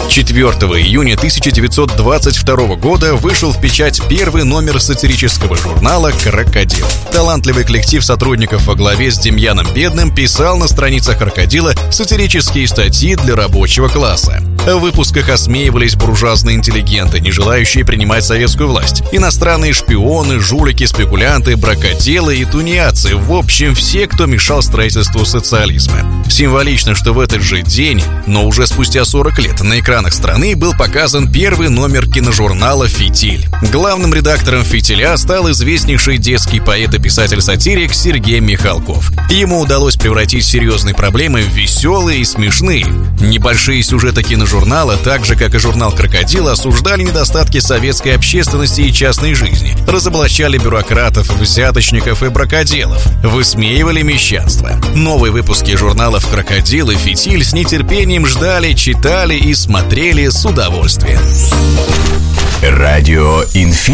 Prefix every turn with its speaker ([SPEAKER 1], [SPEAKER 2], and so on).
[SPEAKER 1] 4 июня 1922 года вышел в печать первый номер сатирического журнала «Крокодил». Талантливый коллектив сотрудников во главе с Демьяном Бедным писал на страницах «Крокодила» сатирические статьи для рабочего класса. В выпусках осмеивались буржуазные интеллигенты, не желающие принимать советскую власть, иностранные шпионы, жулики, спекулянты, бракоделы и тунеядцы, в общем, все, кто мешал строительству социализма. Символично, что в этот же день, но уже спустя 40 лет, на экранах страны был показан первый номер киножурнала «Фитиль». Главным редактором «Фитиля» стал известнейший детский поэт и писатель-сатирик Сергей Михалков. Ему удалось превратить серьезные проблемы в веселые и смешные. Небольшие сюжеты киножурнала, так же как и журнал «Крокодил», осуждали недостатки советской общественности и частной жизни, разоблачали бюрократов, взяточников и бракоделов, высмеивали мещанство. Новые выпуски журналов «Крокодил» и «Фитиль» с нетерпением ждали, читали и смотрели с удовольствием.
[SPEAKER 2] Радио Инфинити.